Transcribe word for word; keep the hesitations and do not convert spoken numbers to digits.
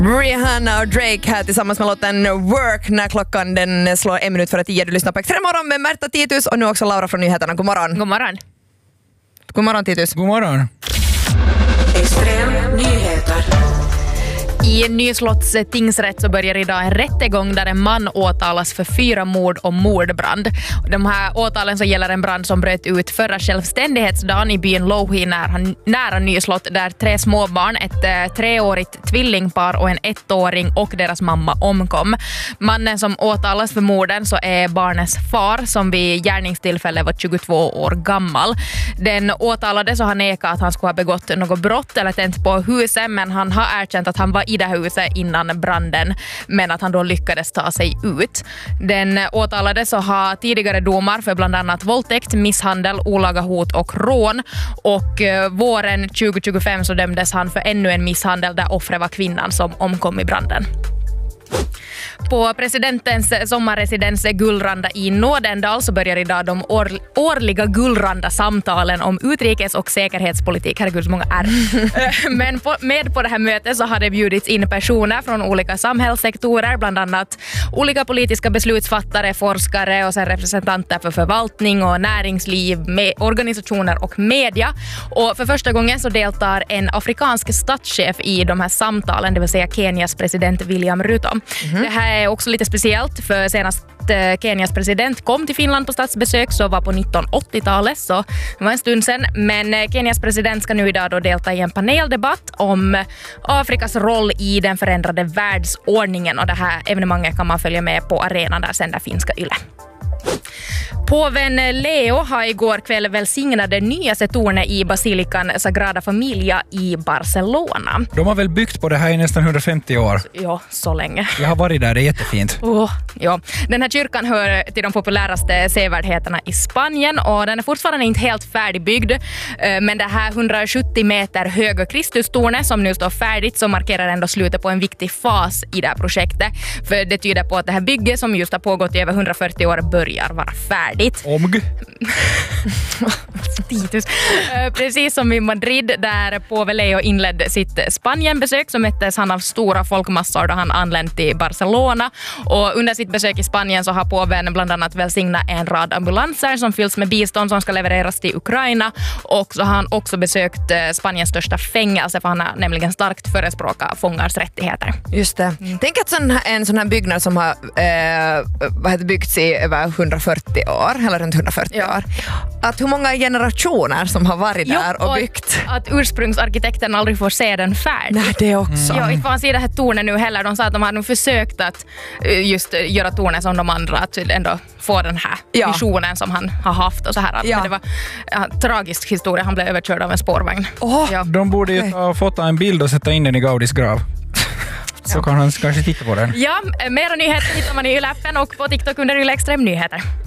Rihanna och Drake här tillsammans med låten Work när klockan den slår en minut före tio. Du lyssnar på Extrem morgon med Märta Titus och nu också Laura från nyheterna. God morgon. God morgon. God morgon Titus. God morgon. Extrem nyheter. I Nyslotts tingsrätt så börjar idag en rättegång där en man åtalas för fyra mord och mordbrand. De här åtalen så gäller en brand som bröt ut förra självständighetsdagen i byn Louhi nära, nära Nyslott där tre småbarn, ett eh, treårigt tvillingpar och en ettåring och deras mamma omkom. Mannen som åtalas för morden så är barnets far som vid gärningstillfället var tjugotvå år gammal. Den åtalade så har nekat att han skulle ha begått något brott eller tänt på huset, men han har erkänt att han var i det huset innan branden, men att han då lyckades ta sig ut. Den åtalade så har tidigare domar för bland annat våldtäkt, misshandel, olaga hot och rån, och eh, våren tjugo tjugofem så dömdes han för ännu en misshandel där offret var kvinnan som omkom i branden. På presidentens sommarresidens Gullranda i Nådendal så börjar idag de år, årliga Gullranda-samtalen om utrikes- och säkerhetspolitik. Herregud, så många är. Men på, med på det här mötet så har det bjudits in personer från olika samhällssektorer, bland annat olika politiska beslutsfattare, forskare och sen representanter för förvaltning och näringsliv, med organisationer och media. Och för första gången så deltar en afrikansk statschef i de här samtalen, det vill säga Kenias president William Ruto. Mm-hmm. Det här är också lite speciellt för senast Kenias president kom till Finland på statsbesök så var på nittonhundraåttiotalet, så det var en stund sedan. Men Kenias president ska nu idag då delta i en paneldebatt om Afrikas roll i den förändrade världsordningen, och det här evenemanget kan man följa med på arenan där sänder finska Yle. Påven Leo har igår kväll välsignat det nyaste tornet i basilikan Sagrada Familia i Barcelona. De har väl byggt på det här i nästan hundrafemtio år. Ja, så länge. Jag har varit där, det är jättefint. Oh, ja. Den här kyrkan hör till de populäraste sevärdheterna i Spanien och den är fortfarande inte helt färdigbyggd. Men det här hundrasjuttio meter höga Kristustornet som nu står färdigt så markerar ändå slutet på en viktig fas i det här projektet. För det tyder på att det här bygget som just har pågått i över hundrafyrtio år börjar vara färdigt. Omg. Titus. Precis som i Madrid där påve Leo inledde sitt Spanienbesök så möttes han av stora folkmassor då han anlänt till Barcelona, och under sitt besök i Spanien så har påven bland annat välsignat en rad ambulanser som fylls med bistånd som ska levereras till Ukraina, och så har han också besökt Spaniens största fängelse för han har nämligen starkt förespråkat fångars rättigheter. Just det. Mm. Tänk att sån här, en sån här byggnad som har eh, vad heter, byggts i över hundrafyrtio år eller runt hundrafyrtio ja. år. Att hur många generationer som har varit jo, där och, och byggt. Att ursprungsarkitekten aldrig får se den färdig. Nej, det också. Mm. Ja, inte får han se det här tornet nu heller. De sa att de har nog försökt att just göra tornet som de andra, att ändå få den här ja. visionen som han har haft och så här. Ja. Men det var en tragisk historia. Han blev överkörd av en spårvagn. Oh. Ja. De borde ju ha fått en bild och sätta in den i Gaudis grav. Så ja. kan han kanske titta på den. Ja, mera nyheter hittar man i Yle-appen och på TikTok under Yle Extrem Nyheter.